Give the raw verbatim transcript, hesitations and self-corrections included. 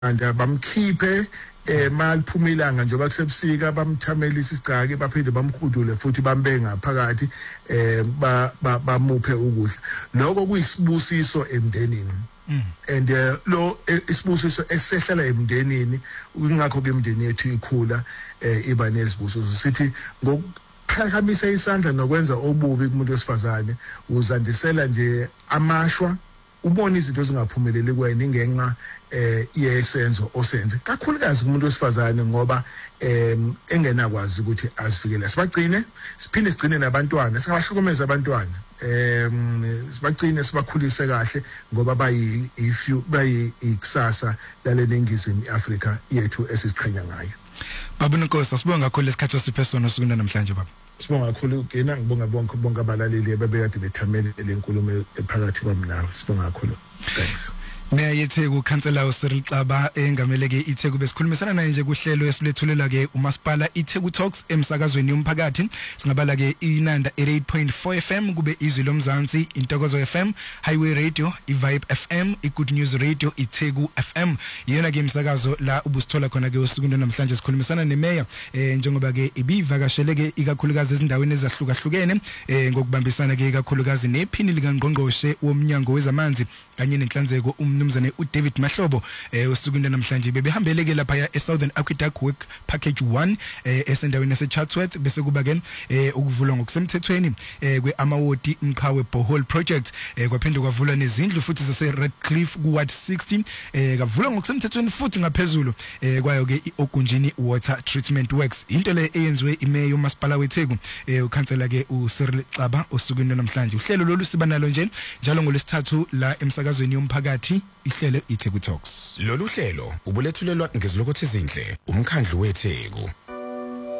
anda bamkhiphe eh maliphumilanga njengoba kusebusika bamthamelisa isigcaki baphinde bamkhudule futhi bambe ngaphakathi eh bamuphe ukudla lokho kuyisibusiso emndenini and uh, lo isibusiso esehlela emndenini ingakho ke imndeni yethu ikhula eh iba nezibusiso sithi ngokukhamisa isandla nokwenza obubi kumuntu wesifazane uzandisela nje amashwa ubona izinto ezingaphumeleli kwena ingenxa eh yesenzo osenze kakhulukazi kumuntu wesifazane ngoba em engenakwazi ukuthi azifikele sibagcine siphinde sigcine nabantwana singabahlukumeza abantwana em sibagcine sibakhulise kahle ngoba bayi ifyu bayi ikusasa laleningizimu iAfrika yethu esiziqhenya ngayo. Baba Nkosi asibonga kakhulu lesikhathi osiphesono sokuna namhlanje baba. Sibonga kakhulu kena ngibonga bonke bonke abalaleli abebekade bethamele lenkulumo ephakathi kwami nawe sibonga kakhulu. Thanks. Meya yeTheku Councillor uCyril Xaba engameleke iTheku besikhulumisana naye nje kuhlelo esilethulela ke uMasipala iTheku Talks emsakazweni yomphakathi singabala ke inanda eight point four F M kube izwi lomzansi Intokozo F M Highway Radio iVibe F M iGood News Radio iTheku F M yena ke imsakazo la ubusithola khona ke usukwini namhlanje sikhulumisana nemeya eh njengoba ke ibivakashele ke ikakhulukazi ezindaweni ezahlukahlukene eh ngokubambisana ke ikakhulukazi nephini lika ngqongqoshe womnyango wezamanzi kanye nenhlanzeko umnumzane uDavid Mahlobo eh usukwini namhlanje bebehambeleke lapha ya eSouthern Aqueduct Work Package one eh esendaweni yaseChatsworth bese kuba ke eh ukuvulwa ngokusemthethweni eh kweAmawodi Mqhawe Borehole Project eh kwaphinde kwavulwa nezindlu futhi zase Redcliffe kuward sixteen eh kavulwa ngokusemthethweni futhi ngaphezulu eh kwayo ke iOgunjini Water Treatment Works into le eyenziwe imeya yoMasipala weTheku eh ukhansela ke uCyril Xaba usukwini namhlanje uhlelo lolu sibanalo nje njalo ngolesithathu la emsakazweni yomphakathi ihlelo iTheku Talks. Lolu hlelo ubulethulelwa ngezilokothe ezinhle umkhandlu weTheku.